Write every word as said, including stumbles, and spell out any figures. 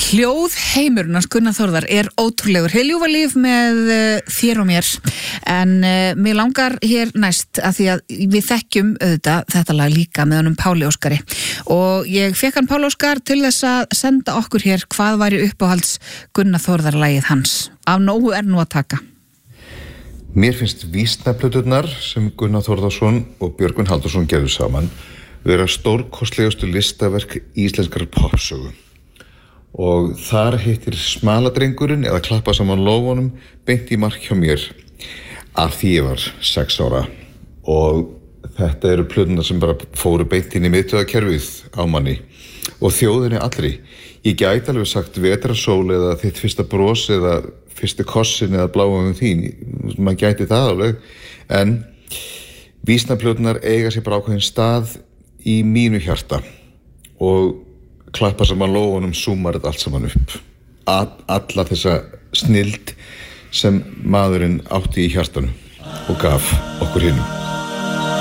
Hljóðheimurinn hans Gunnar Þórðar er ótrúlegur. Hið ljúfa líf með uh, þér og mér. En uh, mér langar hér næst að því að við þekkjum auðvitað þetta lag líka með honum Páli Óskari. Og ég fekk hann Páli Óskar til þess að senda okkur hér hvað væri uppáhalds Gunnar Þórðar lagið hans. Af nógu er nú að taka. Mér finnst vísnaplöturnar sem Gunnar Þórðarsson og Björgvin Halldórsson gerðu saman vera stórkostlegustu listaverk íslenskar popsögu. Og þar hittir Smaladrengurinn eða klappa saman lófunum beint í mark hjá mér af því ég var sex ára. Og þetta eru plöturnar sem bara fóru beint inn í miðtaugakerfið á manni og þjóðinni allri. Ég gæti alveg sagt Vetrarsól eða Þitt fyrsta bros eða Fyrsti kossin eða Bláum þín. Man gæti það alveg. En vísnaplöturnar eiga sér bara ákveðin stað í mínu hjarta og klappa saman lófunum súmar þetta allt saman upp. Alla þessa snild sem maðurinn átti í hjartanu og gaf okkur hinum.